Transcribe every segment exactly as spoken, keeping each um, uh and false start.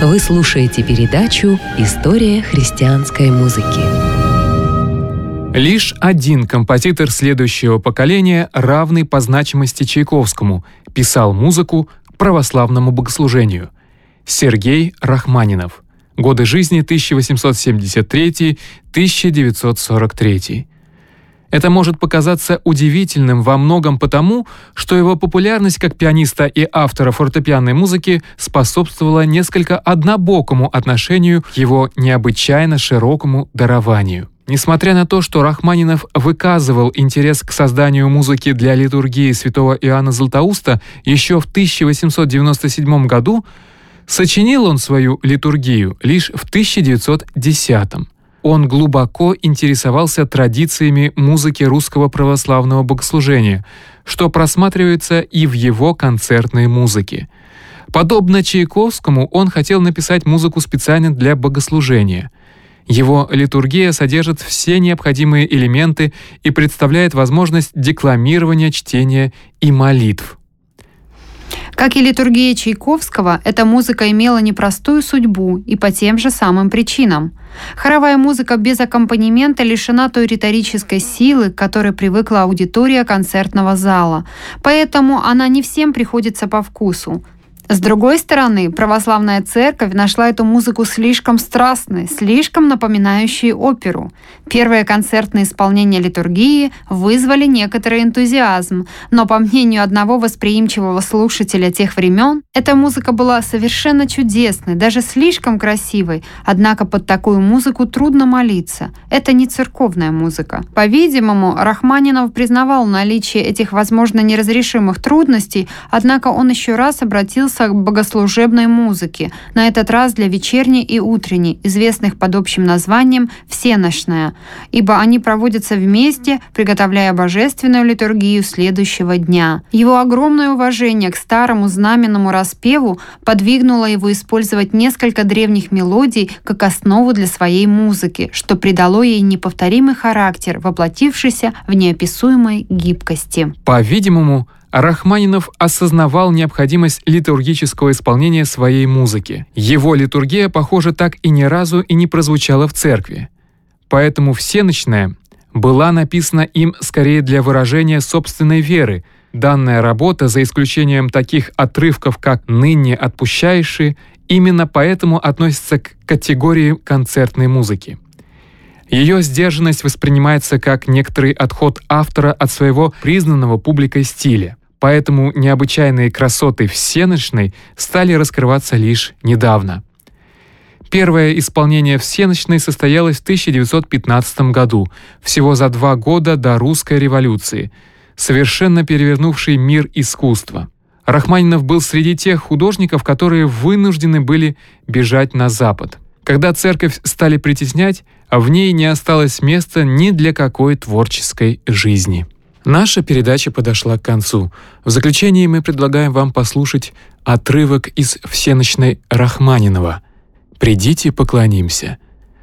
Вы слушаете передачу «История христианской музыки». Лишь один композитор следующего поколения, равный по значимости Чайковскому, писал музыку к православному богослужению – Сергей Рахманинов. Годы жизни тысяча восемьсот семьдесят третий — тысяча девятьсот сорок третий. Это может показаться удивительным во многом потому, что его популярность как пианиста и автора фортепианной музыки способствовала несколько однобокому отношению к его необычайно широкому дарованию. Несмотря на то, что Рахманинов выказывал интерес к созданию музыки для литургии святого Иоанна Златоуста еще в тысяча восемьсот девяносто седьмом году, сочинил он свою литургию лишь в тысяча девятьсот десятом. Он глубоко интересовался традициями музыки русского православного богослужения, что просматривается и в его концертной музыке. Подобно Чайковскому, он хотел написать музыку специально для богослужения. Его литургия содержит все необходимые элементы и представляет возможность декламирования, чтения и молитв. Как и литургия Чайковского, эта музыка имела непростую судьбу и по тем же самым причинам. Хоровая музыка без аккомпанемента лишена той риторической силы, к которой привыкла аудитория концертного зала, поэтому она не всем приходится по вкусу. С другой стороны, православная церковь нашла эту музыку слишком страстной, слишком напоминающей оперу. Первые концертные исполнения литургии вызвали некоторый энтузиазм, но, по мнению одного восприимчивого слушателя тех времен, эта музыка была совершенно чудесной, даже слишком красивой, однако под такую музыку трудно молиться. Это не церковная музыка. По-видимому, Рахманинов признавал наличие этих, возможно, неразрешимых трудностей, однако он еще раз обратился к богослужебной музыке, на этот раз для вечерней и утренней, известных под общим названием «всенощная», ибо они проводятся вместе, приготовляя божественную литургию следующего дня. Его огромное уважение к старому знаменному распеву подвигнуло его использовать несколько древних мелодий как основу для своей музыки, что придало ей неповторимый характер, воплотившийся в неописуемой гибкости. По-видимому, Рахманинов осознавал необходимость литургического исполнения своей музыки. Его литургия, похоже, так и ни разу и не прозвучала в церкви. Поэтому «всенощная» была написана им скорее для выражения собственной веры. Данная работа, за исключением таких отрывков, как «ныне отпущаеши», именно поэтому относится к категории концертной музыки. Ее сдержанность воспринимается как некоторый отход автора от своего признанного публикой стиля. Поэтому необычайные красоты всенощной стали раскрываться лишь недавно. Первое исполнение всенощной состоялось в тысяча девятьсот пятнадцатом году, всего за два года до русской революции, совершенно перевернувшей мир искусства. Рахманинов был среди тех художников, которые вынуждены были бежать на Запад. Когда церковь стали притеснять, в ней не осталось места ни для какой творческой жизни. Наша передача подошла к концу. В заключении мы предлагаем вам послушать отрывок из «Всенощной» Рахманинова «Придите, поклонимся».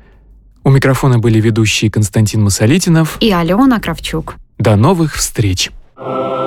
У микрофона были ведущие Константин Масолитинов и Алена Кравчук. До новых встреч!